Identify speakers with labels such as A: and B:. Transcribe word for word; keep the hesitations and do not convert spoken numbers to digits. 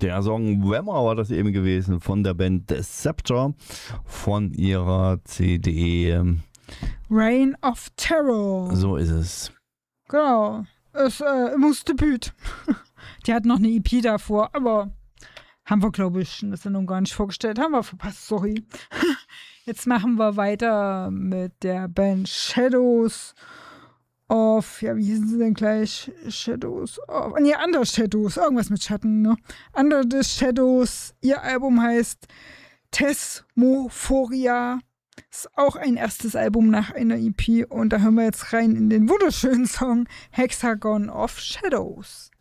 A: Der Song Whammer war das eben gewesen von der Band Deceptor von ihrer C D
B: Reign of Terror.
A: So ist es.
B: Genau. Es äh, muss Debüt. Die hat noch eine E P davor, aber haben wir, glaube ich, in der Sendung gar nicht vorgestellt. Haben wir verpasst, sorry. Jetzt machen wir weiter mit der Band Shadows of, ja, wie hießen sie denn gleich? Shadows of, nee, Under Shadows, irgendwas mit Schatten, ne? Under the Shadows, ihr Album heißt Thesmophoria. Ist auch ein erstes Album nach einer E P und da hören wir jetzt rein in den wunderschönen Song Hexagon of Shadows.